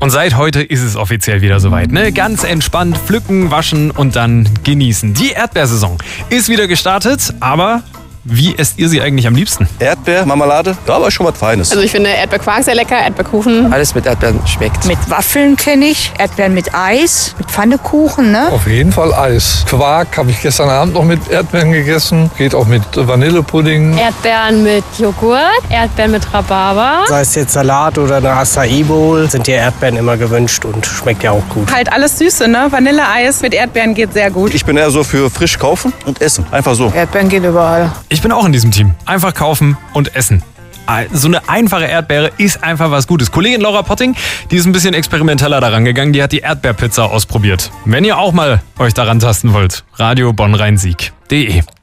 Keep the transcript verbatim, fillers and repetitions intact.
Und seit heute ist es offiziell wieder soweit, ne? Ganz entspannt pflücken, waschen und dann genießen. Die Erdbeersaison ist wieder gestartet, aber wie esst ihr sie eigentlich am liebsten? Erdbeer, Marmelade, ja, aber schon was Feines. Also ich finde Erdbeerquark sehr lecker, Erdbeerkuchen. Alles mit Erdbeeren schmeckt. Mit Waffeln kenne ich, Erdbeeren mit Eis, mit Pfannekuchen, ne? Auf jeden Fall Eis. Quark habe ich gestern Abend noch mit Erdbeeren gegessen. Geht auch mit Vanillepudding. Erdbeeren mit Joghurt, Erdbeeren mit Rhabarber. Sei es jetzt Salat oder eine Acai Bowl, sind die Erdbeeren immer gewünscht und schmeckt ja auch gut. Halt alles Süße, ne? Vanilleeis mit Erdbeeren geht sehr gut. Ich bin eher so für frisch kaufen und essen. Einfach so. Erdbeeren gehen überall. Ich bin auch in diesem Team. Einfach kaufen und essen. So eine einfache Erdbeere ist einfach was Gutes. Kollegin Laura Potting, die ist ein bisschen experimenteller daran gegangen. Die hat die Erdbeerpizza ausprobiert. Wenn ihr auch mal euch daran tasten wollt, Radio Bonn Rhein Sieg punkt de.